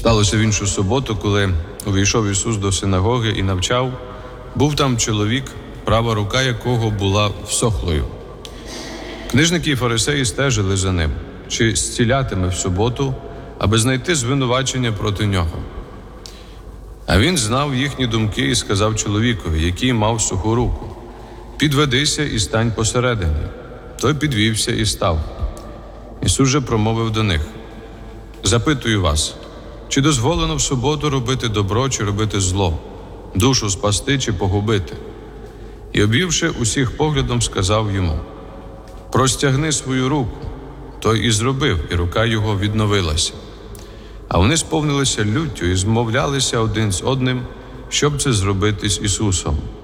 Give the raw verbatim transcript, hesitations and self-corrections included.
Сталося в іншу суботу, коли увійшов Ісус до синагоги і навчав, був там чоловік, права рука якого була всохлою. Книжники і фарисеї стежили за ним, чи зцілятиме в суботу, аби знайти звинувачення проти нього. А він знав їхні думки і сказав чоловікові, який мав суху руку: «Підведися і стань посередині». Той підвівся і став. Ісус же промовив до них: «Запитую вас, чи дозволено в суботу робити добро, чи робити зло, душу спасти, чи погубити?» І, обвівши усіх поглядом, сказав йому: «Простягни свою руку». Той і зробив, і рука його відновилася. А вони сповнилися люттю і змовлялися один з одним, щоб це зробити з Ісусом.